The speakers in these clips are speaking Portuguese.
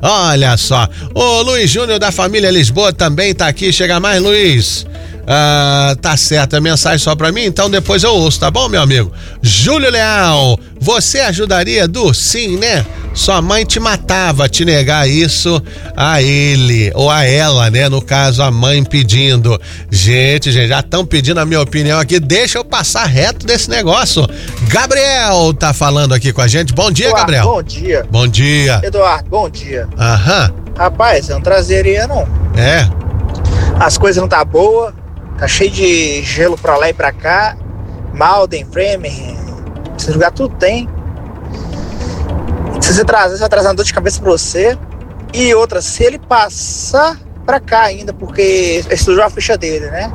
Olha só, o Luiz Júnior da família Lisboa também tá aqui. Chega mais, Luiz. Tá certo, a mensagem só pra mim, então depois eu ouço, tá bom, meu amigo? Júlio Leal, você ajudaria, Du? Sim, né? Sua mãe te matava te negar isso a ele, ou a ela, né? No caso, a mãe pedindo. Gente, já estão pedindo a minha opinião aqui, deixa eu passar reto desse negócio. Gabriel tá falando aqui com a gente. Bom dia, Eduardo, Gabriel. bom dia. Bom dia. Eduardo, bom dia. Aham. Rapaz, eu não trazeria, não. É. As coisas não tá boa, tá cheio de gelo pra lá e pra cá. Malden, Framingham, esse lugar tudo tem. Se você trazer, você vai trazer uma dor de cabeça pra você. E outra, se ele passar pra cá ainda, porque estudou a ficha dele, né?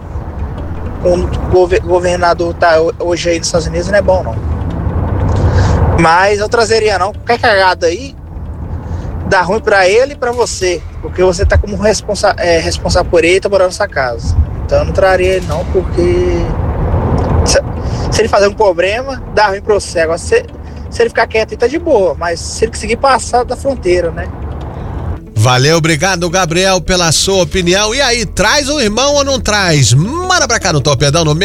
O governador tá hoje aí nos Estados Unidos, não é bom, não. Mas eu trazeria, não. Qualquer cagada aí dá ruim pra ele e pra você, porque você tá como responsável por ele e tá morando na sua casa. Então eu não traria ele, não, porque se ele fazer um problema, dá ruim pra você. Agora, se ele ficar quieto, ele tá de boa, mas se ele conseguir passar da fronteira, né? Valeu, obrigado, Gabriel, pela sua opinião. E aí, traz o irmão ou não traz? Manda pra cá no Torpedão no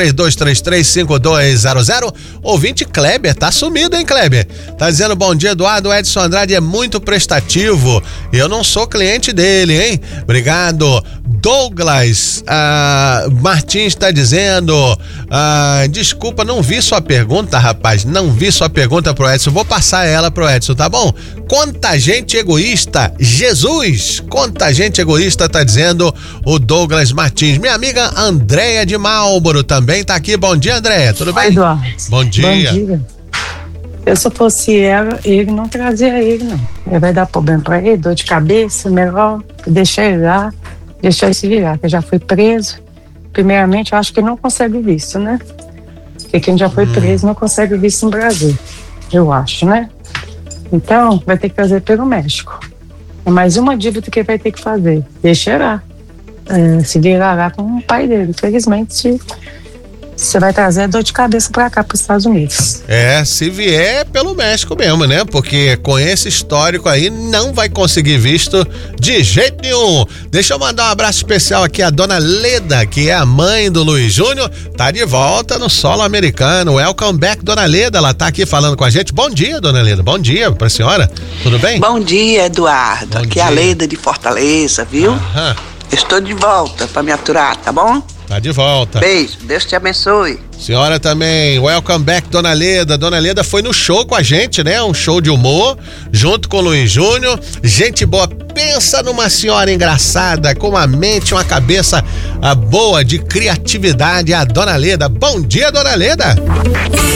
603-233-5200. Ouvinte Kleber, tá sumido, hein, Kleber? Tá dizendo, bom dia, Eduardo. O Edson Andrade é muito prestativo. Eu não sou cliente dele, hein? Obrigado. Douglas Martins tá dizendo, desculpa, não vi sua pergunta, rapaz. Não vi sua pergunta pro Edson. Vou passar ela pro Edson, tá bom? Quanta gente egoísta, Jesus, quanta gente egoísta, tá dizendo o Douglas Martins. Minha amiga Andréia de Marlboro também tá aqui. Bom dia, Andréia, tudo bem? Eduardo. Bom dia. Bom dia. Eu, se eu fosse ela, ele não trazia ele, não. Ele vai dar problema pra ele, dor de cabeça, melhor deixar ele lá, deixar ele se virar, que já foi preso. Primeiramente, eu acho que ele não consegue visto, né? Porque quem já foi preso não consegue visto no Brasil, eu acho, né? Então, vai ter que trazer pelo México. É mais uma dívida que ele vai ter que fazer. Deixa lá. Se virar lá com o pai dele. Infelizmente, você vai trazer dor de cabeça pra cá, pros Estados Unidos. Se vier pelo México mesmo, né? Porque com esse histórico aí, não vai conseguir visto de jeito nenhum. Deixa eu mandar um abraço especial aqui à dona Leda, que é a mãe do Luiz Júnior, tá de volta no solo americano. Welcome back, dona Leda, ela tá aqui falando com a gente. Bom dia, dona Leda, bom dia pra senhora, tudo bem? Bom dia, Eduardo, Bom aqui dia. é a Leda de Fortaleza, viu? Aham. Estou de volta pra me aturar, tá bom? Tá de volta. Beijo, Deus te abençoe. Senhora também, welcome back, dona Leda. Dona Leda foi no show com a gente, né? Um show de humor, junto com o Luiz Júnior. Gente boa, pensa numa senhora engraçada, com uma mente, uma cabeça boa de criatividade, a dona Leda. Bom dia, dona Leda.